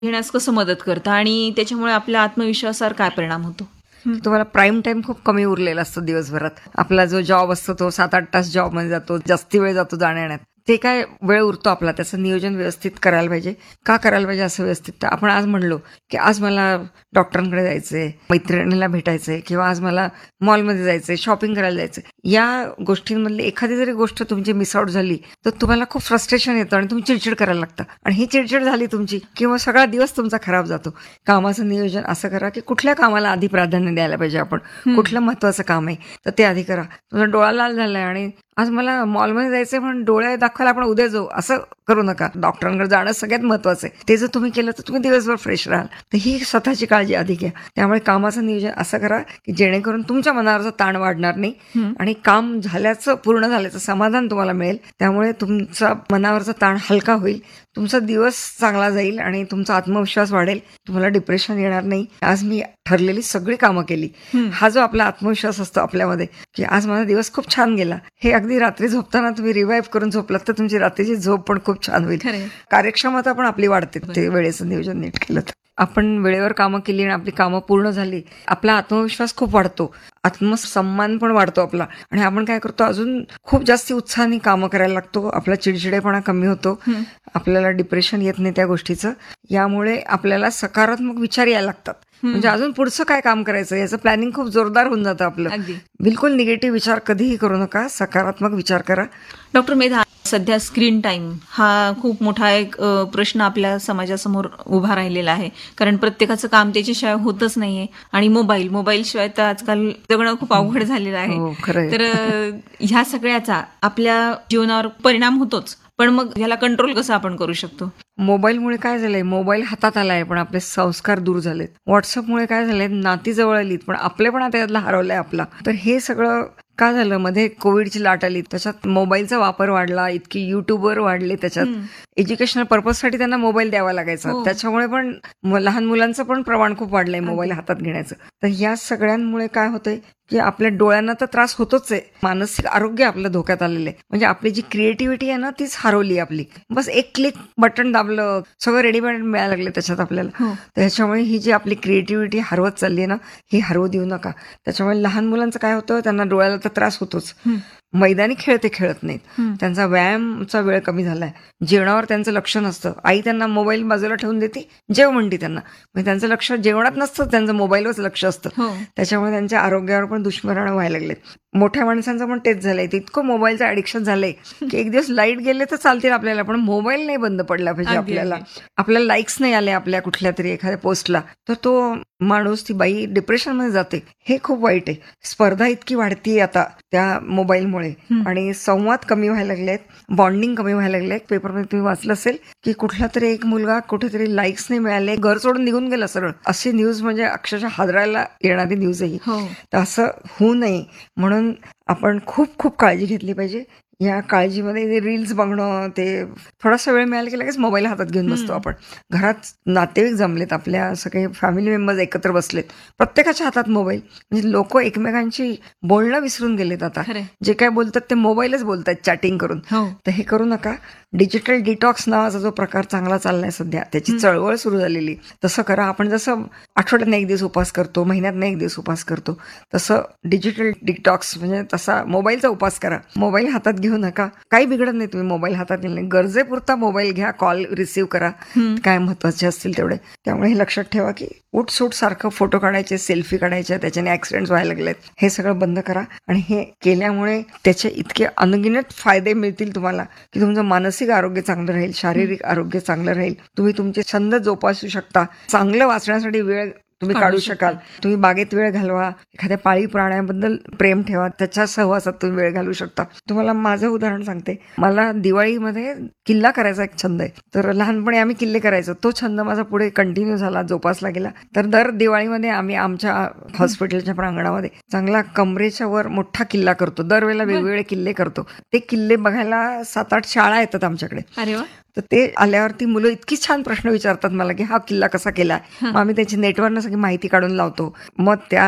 घेण्यास कसं मदत करतं आणि त्याच्यामुळे आपल्या आत्मविश्वासावर काय परिणाम होतो? तुम्हाला प्राईम टाइम खूप कमी उरलेला असतो दिवसभरात. आपला जो जॉब असतो तो 7-8 तास जॉबमध्ये जातो, जास्ती वेळ जातो जाण्या-येण्यात. ते काय वेळ उरतो आपला, त्याचं नियोजन व्यवस्थित करायला पाहिजे. का करायला पाहिजे असं व्यवस्थित? तर आपण आज म्हणलो की आज मला डॉक्टरांकडे जायचंय, मैत्रिणीला भेटायचंय किंवा आज मला मॉलमध्ये जायचंय, शॉपिंग करायला जायचंय. या गोष्टींमधली एखादी जरी गोष्ट तुमची मिस आउट झाली तर तुम्हाला खूप फ्रस्ट्रेशन येतं आणि तुम्ही चिडचिड करायला लागता. आणि ही चिडचिड झाली तुमची किंवा सगळा दिवस तुमचा खराब जातो. कामाचं नियोजन असं करा की कुठल्या कामाला आधी प्राधान्य द्यायला पाहिजे आपण, कुठलं महत्वाचं काम आहे तर ते आधी करा. तुमचा डोळा लाल झालाय आणि आज मला मॉलमध्ये जायचंय पण डोळे दाखवायला आपण उद्या जाऊ असं करू नका. डॉक्टरांकडे जाणं सगळ्यात महत्वाचं आहे. ते जर तुम्ही केलं तर तुम्ही दिवसभर फ्रेश राहाल. तर ही स्वतःची काळजी आधी घ्या. त्यामुळे कामाचं नियोजन असं करा की जेणेकरून तुमच्या मनावरचा ताण वाढणार नाही आणि काम झाल्याचं, पूर्ण झाल्याचं समाधान तुम्हाला मिळेल. त्यामुळे तुमचा मनावरचा ताण हलका होईल, तुमचा दिवस चांगला जाईल आणि तुमचा आत्मविश्वास वाढेल. तुम्हाला डिप्रेशन येणार नाही. आज मी ठरलेली सगळी कामं केली, हा जो आपला आत्मविश्वास असतो आपल्यामध्ये की आज माझा दिवस खूप छान गेला, हे अगदी रात्री झोपताना तुम्ही रिवाईव्ह करून झोपलात तर तुमची रात्रीची झोप पण खूप छान होईल. कार्यक्षमता पण आपली वाढते ते वेळेचं नियोजन नीट केलं तर. आपण वेळेवर कामं केली आणि आपली कामं पूर्ण झाली, आपला आत्मविश्वास खूप वाढतो, आत्मसन्मान पण वाढतो आपला. आणि आपण काय करतो, अजून खूप जास्ती उत्साहाने कामं करायला लागतो. आपला चिडचिडेपणा कमी होतो, आपल्याला डिप्रेशन येत नाही त्या गोष्टीचं. यामुळे आपल्याला सकारात्मक विचार यायला लागतात. म्हणजे अजून पुढचं काय काम करायचं याचं प्लॅनिंग खूप जोरदार होऊन जातं आपलं. बिलकुल निगेटिव्ह विचार कधीही करू नका, सकारात्मक विचार करा. डॉक्टर मेधा, सध्या स्क्रीन टाइम हा खूप मोठा एक प्रश्न आपल्या समाजासमोर उभा राहिलेला आहे. कारण प्रत्येकाचं काम त्याच्याशिवाय होतच नाहीये आणि मोबाईल शिवाय तर आजकाल जगणं खूप अवघड झालेलं आहे. तर ह्या सगळ्याचा आपल्या जीवनावर परिणाम होतोच, पण मग ह्याला कंट्रोल कसं आपण करू शकतो? मोबाईलमुळे काय झालंय, मोबाईल हातात आलाय पण आपले संस्कार दूर झालेत. व्हॉट्सअपमुळे काय झालंय, नाती जवळ आलीत पण आपलेपणा त्यातला हरवलाय आपला. तर हे सगळं का झालं, मध्ये कोविडची लाट आली, त्याच्यात मोबाईलचा वापर वाढला, इतकी युट्यूबवर वाढले, त्याच्यात एज्युकेशनल पर्पजसाठी त्यांना मोबाईल द्यावा लागायचा. त्याच्यामुळे पण लहान मुलांचं पण प्रमाण खूप वाढलंय मोबाईल हातात घेण्याचं. तर या सगळ्यांमुळे काय होतंय की आपल्या डोळ्यांना तर त्रास होतोच आहे, मानसिक आरोग्य आपलं धोक्यात आलेलं आहे. म्हणजे आपली जी क्रिएटिव्हिटी आहे ना तीच हरवली आपली. बस एक क्लिक बटन दाबलं, सगळं रेडीमेड मिळायला लागले त्याच्यात आपल्याला. त्याच्यामुळे ही जी आपली क्रिएटिव्हिटी हरवत चालली आहे ना, ही हरवू देऊ नका. त्याच्यामुळे लहान मुलांचं काय होतं, त्यांना डोळ्याला तर त्रास होतोच. मैदानी खेळ ते खेळत नाहीत, त्यांचा व्यायामचा वेळ कमी झालाय, जेवणावर त्यांचं लक्ष नसतं. आई त्यांना मोबाईल बाजूला ठेवून देते, जेव म्हणते त्यांना, म्हणजे त्यांचं लक्ष जेवणात नसतं, त्यांचं मोबाईलवरच लक्ष असतं. त्याच्यामुळे त्यांच्या आरोग्यावर पण दुष्परिणाम व्हायला लागलेत. मोठ्या माणसांचं पण तेच झालंय, इतकं मोबाईलचं ऍडिक्शन झालंय की एक दिवस लाईट गेले तर चालतील आपल्याला, पण मोबाईल नाही बंद पडला पाहिजे आपल्याला. आपल्याला लाईक्स नाही आले आपल्या कुठल्या तरी एखाद्या पोस्टला तर तो माणूस, ती बाई डिप्रेशन मध्ये जाते. हे खूप वाईट आहे. स्पर्धा इतकी वाढतीये आता त्या मोबाईलमुळे आणि संवाद कमी व्हायला लागलेत, बॉन्डिंग कमी व्हायला लागले. पेपरमध्ये तुम्ही वाचलं असेल की कुठला तरी एक मुलगा कुठेतरी लाईक्स नाही मिळाले, घर सोडून निघून गेला सरळ. अशी न्यूज म्हणजे अक्षरशः हादरायला येणारी न्यूज आहे. तर असं होऊ नये म्हणून आपण खूप खूप काळजी घेतली पाहिजे. या काळजीमध्ये रील्स बघणं, ते थोडासा वेळ मिळाला की लगेच मोबाईल हातात घेऊन बसतो आपण. घरात नातेवाईक जमलेत, आपल्या सगळे फॅमिली मेंबर्स एकत्र बसलेत, प्रत्येकाच्या हातात मोबाईल. म्हणजे लोक एकमेकांशी बोलणं विसरून गेलेत आता. जे काय बोलतात ते मोबाईलच बोलतात चॅटिंग करून. तर हे करू नका. डिजिटल डिटॉक्स नावाचा जो प्रकार चांगला चाललाय सध्या, त्याची चळवळ सुरू झालेली, तसं करा. आपण जसं आठवड्यातनं एक दिवस उपास करतो, महिन्यातनं एक दिवस उपास करतो, तसं डिजिटल डिटॉक्स म्हणजे तसा मोबाईलचा उपास करा. मोबाईल हातात घेऊ नका. काही बिघडत नाही तुम्ही मोबाईल हातात घेतले, गरजेपुरता मोबाईल घ्या, कॉल रिसीव्ह करा, काय महत्वाचे असतील तेवढे. त्यामुळे हे लक्षात ठेवा की उठसूट सारखं फोटो काढायचे, सेल्फी काढायचे, त्याच्याने ऍक्सिडेंट्स व्हायला लागलेत. हे सगळं बंद करा. आणि हे केल्यामुळे त्याचे इतके अनगिनत फायदे मिळतील तुम्हाला की तुमचं मानसिक आरोग्य चांगलं राहील, शारीरिक आरोग्य चांगलं राहील, तुम्ही तुमचे छंद जोपासू शकता, चांगलं वाचण्यासाठी वेळ तुम्ही काढू शकाल, तुम्ही बागेत वेळ घालवा, एखाद्या पाळीव प्राण्याबद्दल प्रेम ठेवा, त्याच्या सहवासात तुम्ही वेळ घालवू शकता. तुम्हाला माझं उदाहरण सांगते. मला दिवाळीमध्ये किल्ला करायचा एक छंद आहे. तर लहानपणी आम्ही किल्ले करायचो. तो छंद माझा पुढे कंटिन्यू झाला, जोपासला गेला. तर दर दिवाळीमध्ये आम्ही आमच्या हॉस्पिटलच्या प्रांगणामध्ये चांगला कमरेच्या वर मोठा किल्ला करतो. दरवेळेला वेगवेगळे किल्ले करतो. ते किल्ले बघायला 7-8 शाळा येतात आमच्याकडे. तर ते आल्यावरती मुलं इतकी छान प्रश्न विचारतात मला की हा किल्ला कसा केला. मग आम्ही त्याची नेटवरनं सगळी माहिती काढून लावतो. मग त्या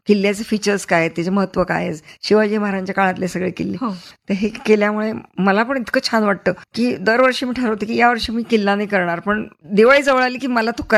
किल्ल्याचे फीचर्स काय आहेत, त्याचे महत्व काय आहे, शिवाजी महाराजांच्या काळातले सगळे किल्ले. हो. तर हे केल्यामुळे मला पण इतकं छान वाटतं की दरवर्षी मी ठरवते की यावर्षी मी किल्ला नाही करणार, पण दिवाळी जवळ आली की मला तो